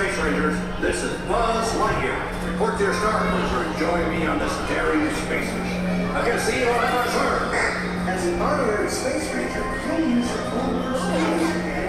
Space Rangers. This is Buzz Lightyear. Report to your star cruiser and join me on this daring space mission. I can see you on our Earth. As an honorary space ranger, you'll use